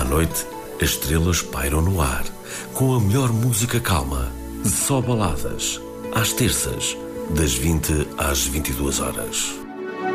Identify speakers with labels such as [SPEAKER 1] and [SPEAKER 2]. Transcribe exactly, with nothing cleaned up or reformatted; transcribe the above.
[SPEAKER 1] À noite, as estrelas pairam no ar, com a melhor música calma. Só baladas, às terças, das vinte às vinte e duas horas.